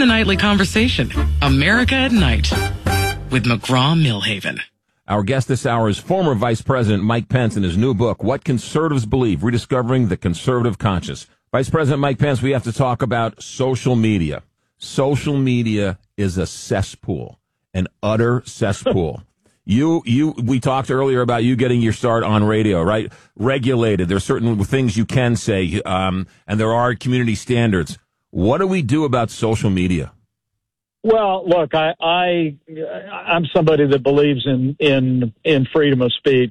the nightly conversation. America at Night with McGraw-Milhaven. Our guest this hour is former Vice President Mike Pence in his new book, What Conservatives Believe, Rediscovering the Conservative Conscience. Vice President Mike Pence, we have to talk about social media. Social media is a cesspool, an utter cesspool. We talked earlier about you getting your start on radio, right? Regulated. There are certain things you can say, and there are community standards. What do we do about social media? Well, look, I'm somebody that believes in freedom of speech,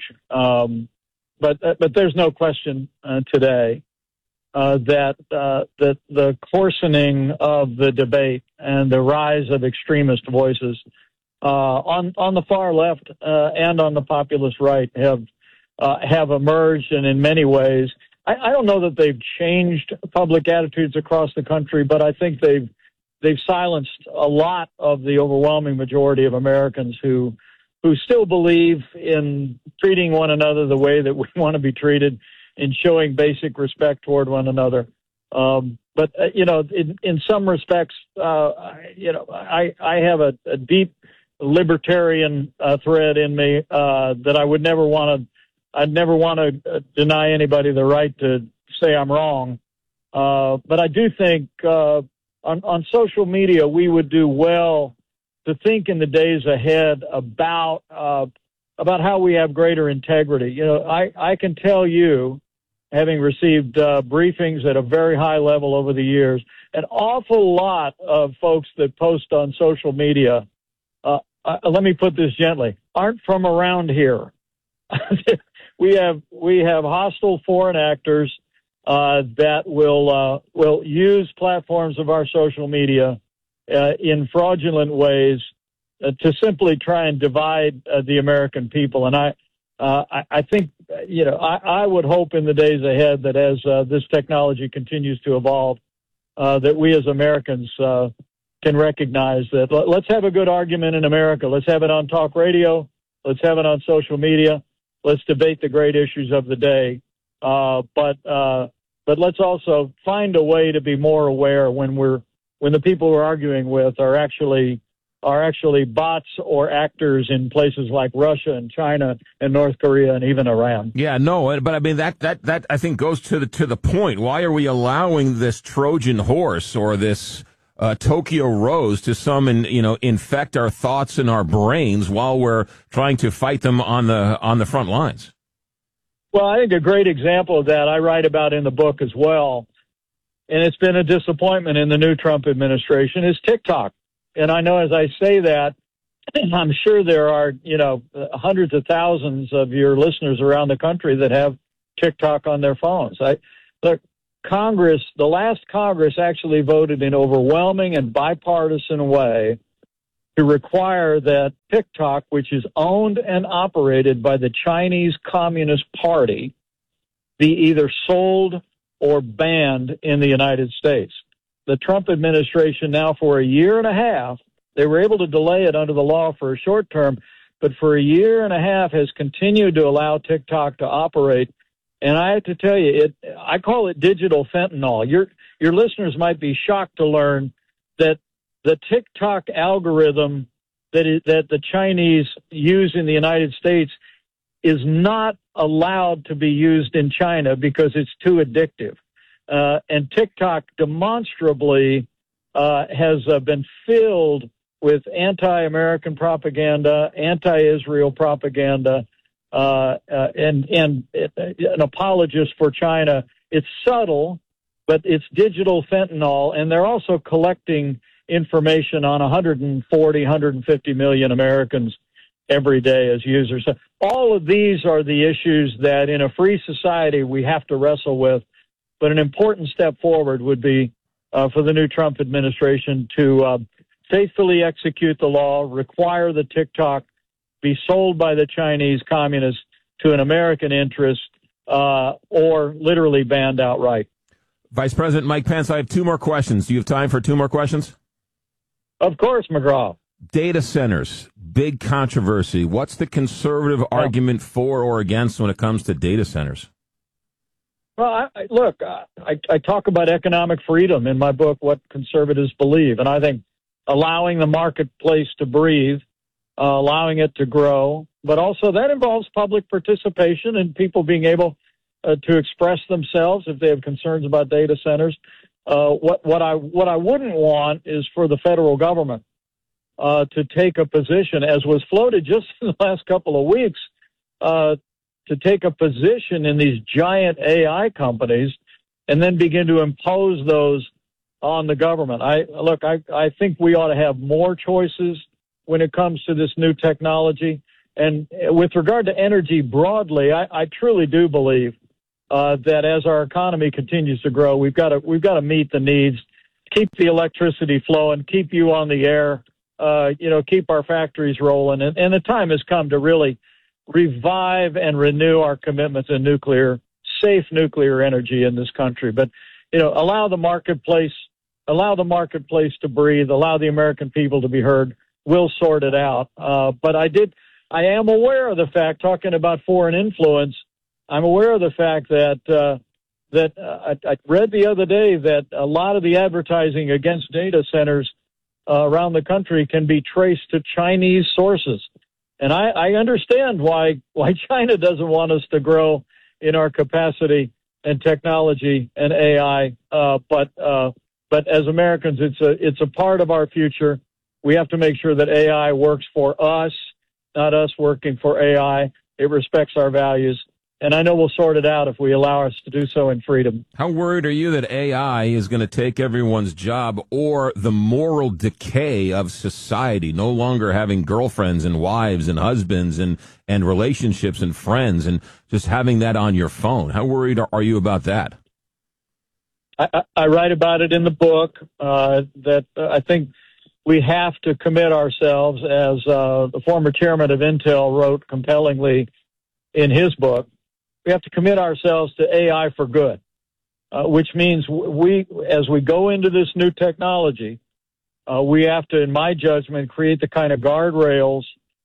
but there's no question today that the coarsening of the debate and the rise of extremist voices on the far left and on the populist right have emerged, and in many ways, I don't know that they've changed public attitudes across the country, but I think they've silenced a lot of the overwhelming majority of Americans who still believe in treating one another the way that we want to be treated and showing basic respect toward one another. But in some respects, I have a deep libertarian thread in me that I'd never want to deny anybody the right to say I'm wrong. But I do think on social media, we would do well to think in the days ahead about how we have greater integrity. I can tell you, having received briefings at a very high level over the years, an awful lot of folks that post on social media, let me put this gently, aren't from around here. We have hostile foreign actors that will use platforms of our social media in fraudulent ways to simply try and divide the American people. And I think, I would hope in the days ahead that as this technology continues to evolve, that we as Americans can recognize that let's have a good argument in America. Let's have it on talk radio. Let's have it on social media. Let's debate the great issues of the day. But let's also find a way to be more aware when the people we're arguing with are actually bots or actors in places like Russia and China and North Korea and even Iran. Yeah, no, but I mean that I think goes to the point. Why are we allowing this Trojan horse or this Tokyo Rose to infect our thoughts and our brains while we're trying to fight them on the front lines? Well, I think a great example of that I write about in the book as well, and it's been a disappointment in the new Trump administration, is TikTok. And I know as I say that, I'm sure there are, hundreds of thousands of your listeners around the country that have TikTok on their phones. The last Congress actually voted in overwhelming and bipartisan way to require that TikTok, which is owned and operated by the Chinese Communist Party, be either sold or banned in the United States. The Trump administration now, for a year and a half, they were able to delay it under the law for a short term, but for a year and a half has continued to allow TikTok to operate. And I have to tell you, I call it digital fentanyl. Your listeners might be shocked to learn that the TikTok algorithm that the Chinese use in the United States is not allowed to be used in China because it's too addictive. And TikTok demonstrably has been filled with anti-American propaganda, anti-Israel propaganda, and an apologist for China. It's subtle, but it's digital fentanyl, and they're also collecting information on 150 million Americans every day as users. So all of these are the issues that in a free society we have to wrestle with. But an important step forward would be for the new Trump administration to faithfully execute the law, require the TikTok be sold by the Chinese communists to an American interest, or literally banned outright. Vice President Mike Pence, I have two more questions. Do you have time for two more questions? Of course, McGraw. Data centers, big controversy. What's the conservative argument for or against when it comes to data centers? Well, look, I talk about economic freedom in my book, What Conservatives Believe, and I think allowing the marketplace to breathe, allowing it to grow, but also that involves public participation and people being able to express themselves if they have concerns about data centers. What I wouldn't want is for the federal government to take a position, as was floated just in the last couple of weeks, to take a position in these giant AI companies and then begin to impose those on the government. I think we ought to have more choices when it comes to this new technology. And with regard to energy broadly, I truly do believe that as our economy continues to grow, we've got to meet the needs, keep the electricity flowing, keep you on the air, keep our factories rolling. And the time has come to really revive and renew our commitment to safe nuclear energy in this country. But, allow the marketplace to breathe, allow the American people to be heard. We'll sort it out. But I am aware of the fact, talking about foreign influence, I'm aware of the fact that I read the other day that a lot of the advertising against data centers around the country can be traced to Chinese sources. And I understand why China doesn't want us to grow in our capacity and technology and AI. But as Americans, it's a part of our future. We have to make sure that AI works for us, not us working for AI. It respects our values. And I know we'll sort it out if we allow us to do so in freedom. How worried are you that AI is going to take everyone's job, or the moral decay of society, no longer having girlfriends and wives and husbands and relationships and friends and just having that on your phone? How worried are you about that? I write about it in the book that I think we have to commit ourselves, as the former chairman of Intel wrote compellingly in his book. We have to commit ourselves to AI for good, which means as we go into this new technology, we have to, in my judgment, create the kind of guardrails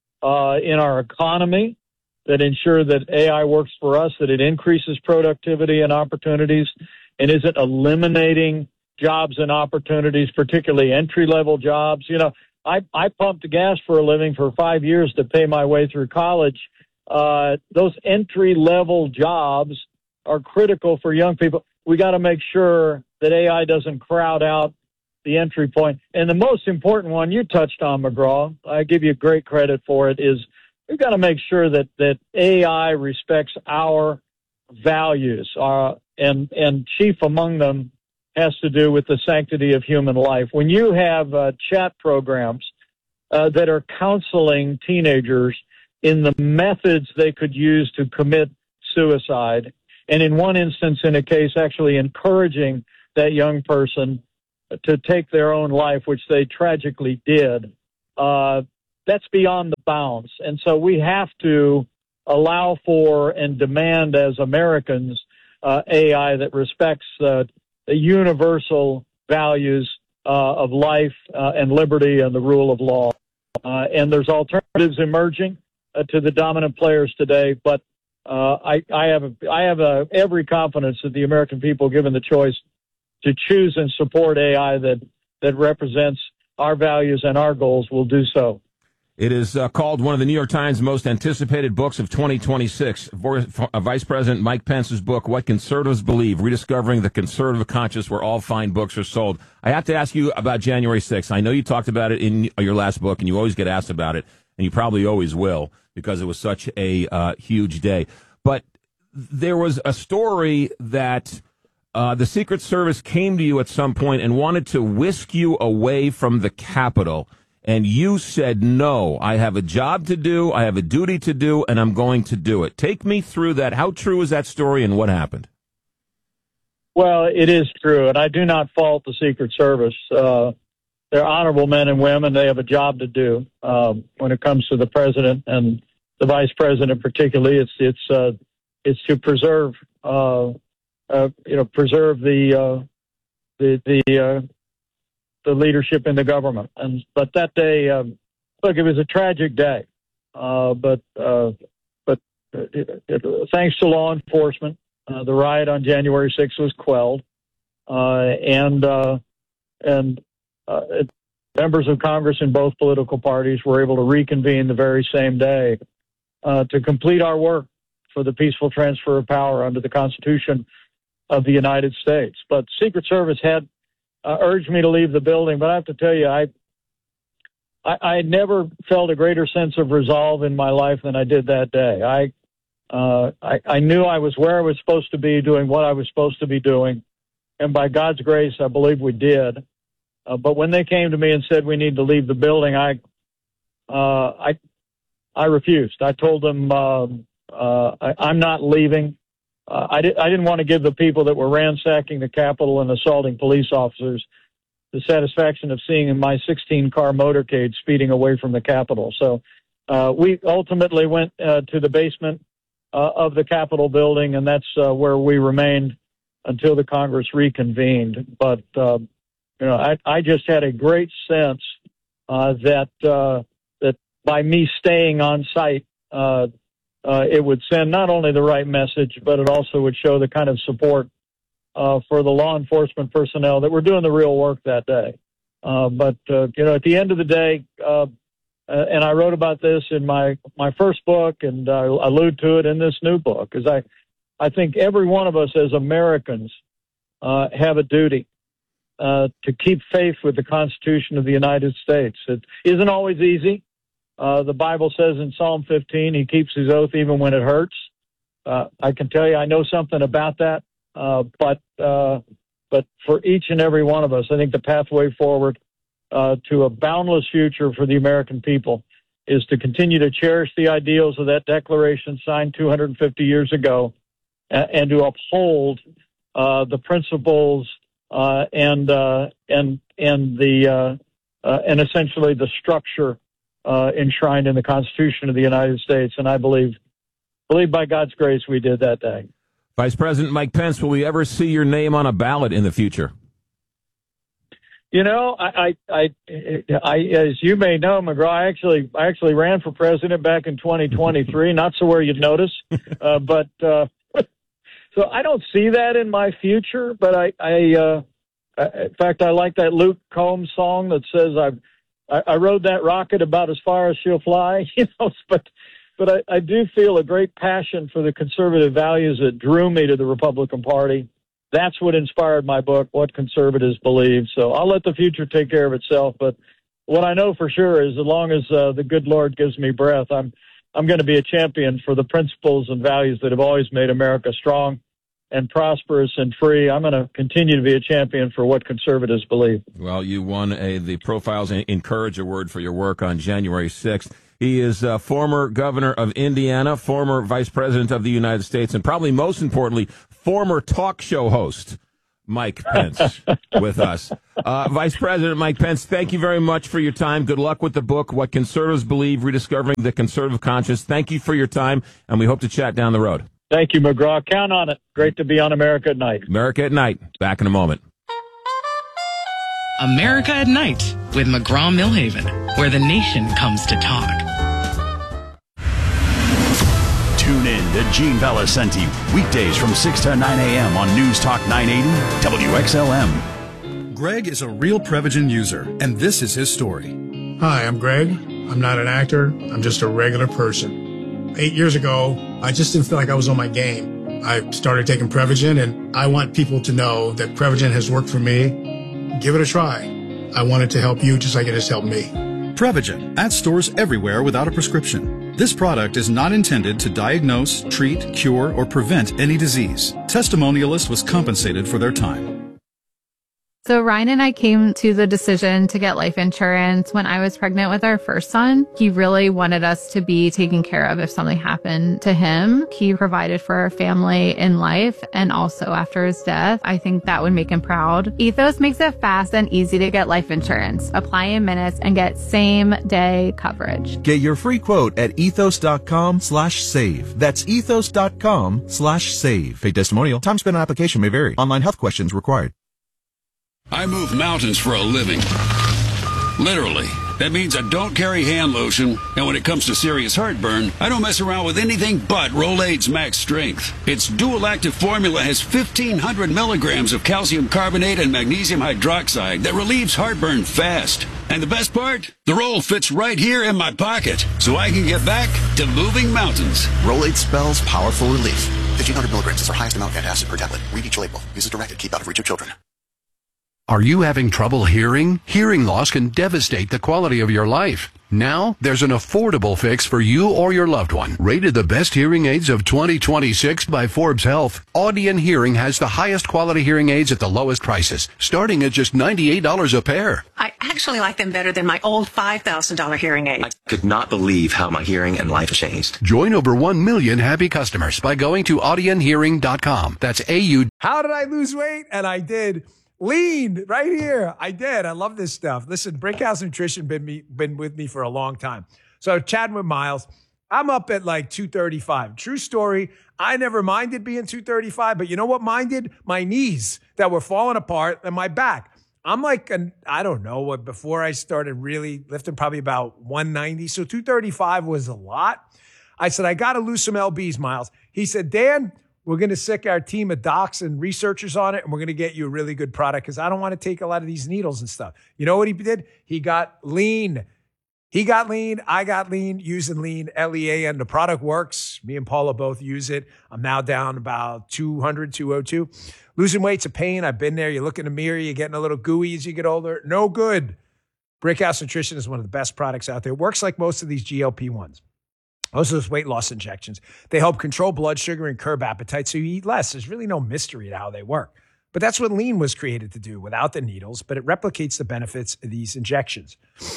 in our economy that ensure that AI works for us, that it increases productivity and opportunities, and isn't eliminating jobs and opportunities, particularly entry-level jobs. I pumped gas for a living for 5 years to pay my way through college. Those entry-level jobs are critical for young people. We got to make sure that AI doesn't crowd out the entry point. And the most important one you touched on, McGraw, I give you great credit for it, is we've got to make sure that AI respects our values, and chief among them has to do with the sanctity of human life. When you have chat programs that are counseling teenagers in the methods they could use to commit suicide, and in one instance, in a case, actually encouraging that young person to take their own life, which they tragically did, that's beyond the bounds. And so we have to allow for and demand as Americans AI that respects the universal values of life and liberty and the rule of law. And there's alternatives emerging to the dominant players today, but I have every confidence that the American people, given the choice to choose and support AI that represents our values and our goals, will do so. It is called one of the New York Times most anticipated books of 2026. Vice President Mike Pence's book, What Conservatives Believe, Rediscovering the Conservative Conscience, where all fine books are sold. I have to ask you about January 6th. I know you talked about it in your last book, and you always get asked about it, and you probably always will, because it was such a huge day. But there was a story that the Secret Service came to you at some point and wanted to whisk you away from the Capitol. And you said, no, I have a job to do, I have a duty to do, and I'm going to do it. Take me through that. How true is that story, and what happened? Well, it is true, and I do not fault the Secret Service. They're honorable men and women. They have a job to do when it comes to the president and the vice president, particularly. It's to preserve, preserve the leadership in the government. But that day, look, it was a tragic day. But thanks to law enforcement, The riot on January 6th was quelled, and members of Congress in both political parties were able to reconvene the very same day to complete our work for the peaceful transfer of power under the Constitution of the United States. But Secret Service had urged me to leave the building, but I have to tell you, I never felt a greater sense of resolve in my life than I did that day. I knew I was where I was supposed to be, doing what I was supposed to be doing, and by God's grace, I believe we did. But when they came to me and said we need to leave the building, I refused. I told them I'm not leaving. I didn't want to give the people that were ransacking the Capitol and assaulting police officers the satisfaction of seeing my 16-car motorcade speeding away from the Capitol. So we ultimately went to the basement of the Capitol building, and that's where we remained until the Congress reconvened. But I just had a great sense that by me staying on site, it would send not only the right message, but it also would show the kind of support for the law enforcement personnel that were doing the real work that day. But at the end of the day, and I wrote about this in my first book, and I allude to it in this new book, is I think every one of us as Americans have a duty to keep faith with the Constitution of the United States. It isn't always easy. The Bible says in Psalm 15, he keeps his oath even when it hurts. I can tell you I know something about that. But for each and every one of us, I think the pathway forward to a boundless future for the American people is to continue to cherish the ideals of that declaration signed 250 years ago, and to uphold the principles and essentially the structure enshrined in the Constitution of the United States. And I believe by God's grace we did that day. Vice President Mike Pence, will we ever see your name on a ballot in the future? I as you may know, McGraw, I actually ran for president back in 2023. Not so where you'd notice, but so I don't see that in my future. But in fact, I like that Luke Combs song that says I rode that rocket about as far as she'll fly. But I do feel a great passion for the conservative values that drew me to the Republican Party. That's what inspired my book, What Conservatives Believe. So I'll let the future take care of itself. But what I know for sure is as long as the good Lord gives me breath, I'm going to be a champion for the principles and values that have always made America strong and prosperous and free. I'm going to continue to be a champion for what conservatives believe. Well, you won the Profiles Encourage Award for your work on January 6th. He is former governor of Indiana, former vice president of the United States, and probably most importantly, former talk show host, Mike Pence, with us. Vice President Mike Pence, thank you very much for your time. Good luck with the book, What Conservatives Believe, Rediscovering the Conservative Conscience. Thank you for your time, and we hope to chat down the road. Thank you, McGraw. Count on it. Great to be on America at Night. America at Night. Back in a moment. America at Night with McGraw-Milhaven, where the nation comes to talk. Tune in to Gene Valicenti, weekdays from 6 to 9 a.m. on News Talk 980 WXLM. Greg is a real Prevagen user, and this is his story. Hi, I'm Greg. I'm not an actor. I'm just a regular person. 8 years ago, I just didn't feel like I was on my game. I started taking Prevagen, and I want people to know that Prevagen has worked for me. Give it a try. I want it to help you just like it has helped me. Prevagen, at stores everywhere without a prescription. This product is not intended to diagnose, treat, cure, or prevent any disease. Testimonialist was compensated for their time. So Ryan and I came to the decision to get life insurance when I was pregnant with our first son. He really wanted us to be taken care of if something happened to him. He provided for our family in life and also after his death. I think that would make him proud. Ethos makes it fast and easy to get life insurance. Apply in minutes and get same-day coverage. Get your free quote at ethos.com/save. That's ethos.com/save. Paid testimonial. Time spent on application may vary. Online health questions required. I move mountains for a living. Literally. That means I don't carry hand lotion, and when it comes to serious heartburn, I don't mess around with anything but Rolaids Max Strength. Its dual-active formula has 1,500 milligrams of calcium carbonate and magnesium hydroxide that relieves heartburn fast. And the best part? The roll fits right here in my pocket, so I can get back to moving mountains. Rolaids spells powerful relief. 1,500 milligrams is our highest amount of antacid per tablet. Read each label. Use as directed. Keep out of reach of children. Are you having trouble hearing? Hearing loss can devastate the quality of your life. Now, there's an affordable fix for you or your loved one. Rated the best hearing aids of 2026 by Forbes Health, Audion Hearing has the highest quality hearing aids at the lowest prices, starting at just $98 a pair. I actually like them better than my old $5,000 hearing aid. I could not believe how my hearing and life changed. Join over 1 million happy customers by going to audionhearing.com. That's AU. How did I lose weight? And I did. Lean right here. I did. I love this stuff. Listen, Brickhouse Nutrition been with me for a long time. So chatting with Miles, I'm up at like 235. True story. I never minded being 235, but you know what minded? My knees that were falling apart and my back. I'm like, I don't know what, before I started really lifting, probably about 190. So 235 was a lot. I said, I got to lose some lbs, Miles. He said, Dan, we're going to sick our team of docs and researchers on it, and we're going to get you a really good product because I don't want to take a lot of these needles and stuff. You know what he did? He got lean. He got lean. I got lean using lean, L-E-A-N. The product works. Me and Paula both use it. I'm now down about 200, 202. Losing weight's a pain. I've been there. You look in the mirror. You're getting a little gooey as you get older. No good. Brickhouse Nutrition is one of the best products out there. It works like most of these GLP-1s. Most of those weight loss injections, they help control blood sugar and curb appetite so you eat less. There's really no mystery to how they work. But that's what lean was created to do without the needles, but it replicates the benefits of these injections.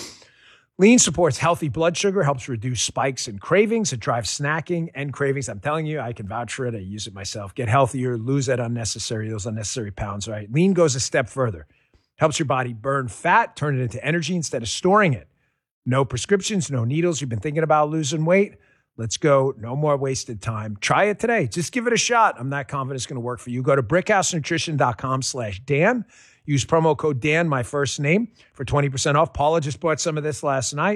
Lean supports healthy blood sugar, helps reduce spikes and cravings. It drives snacking and cravings. I'm telling you, I can vouch for it. I use it myself. Get healthier, lose those unnecessary pounds, right? Lean goes a step further. Helps your body burn fat, turn it into energy instead of storing it. No prescriptions, no needles. You've been thinking about losing weight? Let's go. No more wasted time. Try it today. Just give it a shot. I'm not confident it's going to work for you. Go to brickhousenutrition.com/Dan. Use promo code Dan, my first name, for 20% off. Paula just bought some of this last night.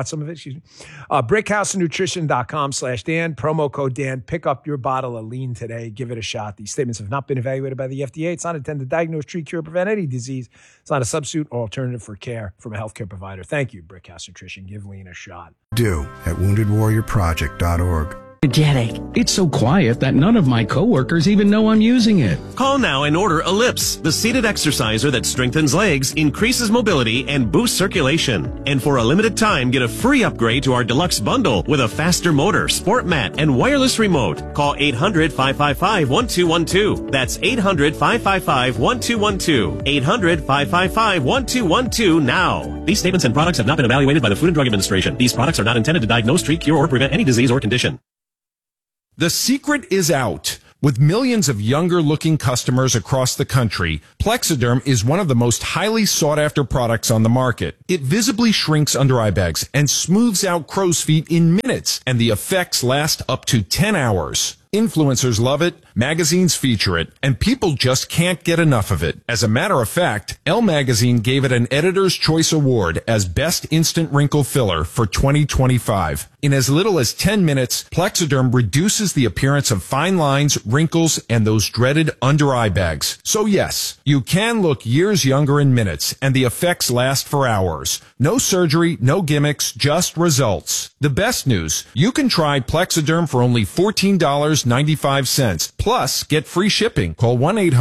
Brickhousenutrition.com/Dan. Promo code Dan. Pick up your bottle of lean today. Give it a shot. These statements have not been evaluated by the FDA. It's not intended to diagnose, treat, cure, prevent any disease. It's not a substitute or alternative for care from a healthcare provider. Thank you, Brickhouse Nutrition. Give lean a shot. Do at woundedwarriorproject.org. Energetic. It's so quiet that none of my coworkers even know I'm using it. Call now and order Ellipse, the seated exerciser that strengthens legs, increases mobility, and boosts circulation. And for a limited time, get a free upgrade to our deluxe bundle with a faster motor, sport mat, and wireless remote. Call 800-555-1212. That's 800-555-1212. 800-555-1212 now. These statements and products have not been evaluated by the Food and Drug Administration. These products are not intended to diagnose, treat, cure, or prevent any disease or condition. The secret is out. With millions of younger-looking customers across the country, Plexiderm is one of the most highly sought-after products on the market. It visibly shrinks under-eye bags and smooths out crow's feet in minutes, and the effects last up to 10 hours. Influencers love it, magazines feature it, and people just can't get enough of it. As a matter of fact, Elle Magazine gave it an Editor's Choice Award as Best Instant Wrinkle Filler for 2025. In as little as 10 minutes, Plexiderm reduces the appearance of fine lines, wrinkles, and those dreaded under-eye bags. So yes, you can look years younger in minutes, and the effects last for hours. No surgery, no gimmicks, just results. The best news, you can try Plexiderm for only $14.95. Plus, get free shipping. Call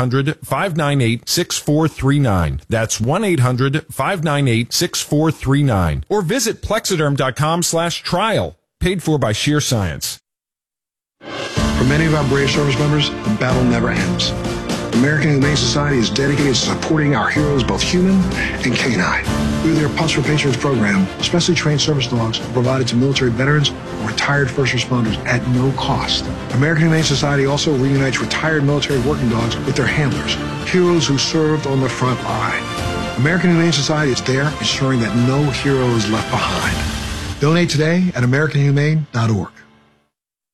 1-800-598-6439. That's 1-800-598-6439. Or visit Plexiderm.com/trial. Paid for by Sheer Science. For many of our brave service members, the battle never ends. The American Humane Society is dedicated to supporting our heroes, both human and canine. Through their Pulse for Patriots program, specially trained service dogs are provided to military veterans or retired first responders at no cost. American Humane Society also reunites retired military working dogs with their handlers, heroes who served on the front line. American Humane Society is there ensuring that no hero is left behind. Donate today at AmericanHumane.org.